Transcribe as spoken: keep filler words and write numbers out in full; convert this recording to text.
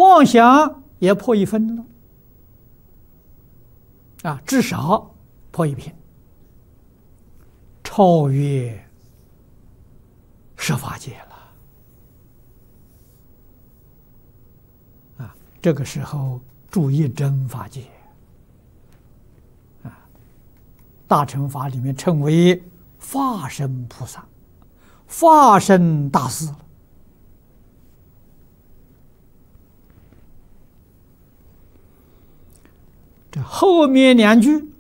妄想也破一分了啊，至少破一品，超越十法界了啊！这个时候注意真法界啊，大乘法里面称为化身菩萨、化身大士。这后面两句